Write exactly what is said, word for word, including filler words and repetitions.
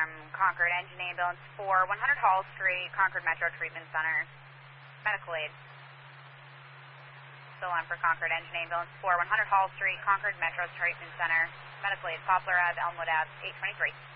from Concord Engine Ambulance for one hundred Hall Street, Concord Metro Treatment Center. Medical aid. Still on for Concord Engine Ambulance for one hundred Hall Street, Concord Metro Treatment Center. Medical aid, Poplar Ave, Elmwood Ave, eight twenty-three.